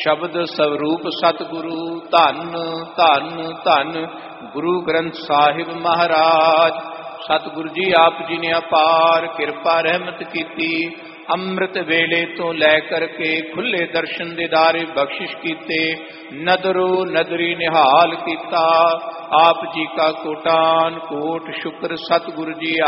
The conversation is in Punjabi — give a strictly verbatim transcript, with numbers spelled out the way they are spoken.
ਸ਼ਬਦ ਸਵਰੂਪ ਸਤਿਗੁਰੂ ਧੰਨ ਧੰਨ ਧੰਨ ਗੁਰੂ ਗ੍ਰੰਥ ਸਾਹਿਬ ਮਹਾਰਾਜ। ਸਤਿਗੁਰੂ ਜੀ ਆਪ ਜੀ ਨੇ ਅਪਾਰ ਕਿਰਪਾ ਰਹਿਮਤ ਕੀਤੀ। ਅੰਮ੍ਰਿਤ ਵੇਲੇ ਤੋਂ ਲੈ ਕਰਕੇ ਖੁੱਲੇ ਦਰਸ਼ਨ ਦੀਦਾਰੇ ਬਖਸ਼ਿਸ਼ ਕੀਤੇ। ਨਦਰੋ ਨਦਰੀ ਨਿਹਾਲ ਕੀਤਾ। ਆਪ ਜੀ ਕਾ ਕੋਟਾਨ ਕੋਟ ਸ਼ੁਕਰ। ਸਤਿਗੁਰੂ ਜੀ